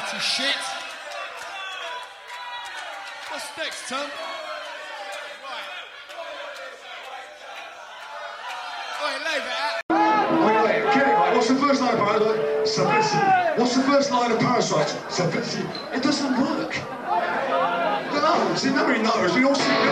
Dirty shit. What's next, Tom? Right. Oi, leave it out. Wait, get it right. What's the first line of Parasite? Simplicity. What's the first line of Parasite? Simplicity. It doesn't work. No, see, nobody knows. We all see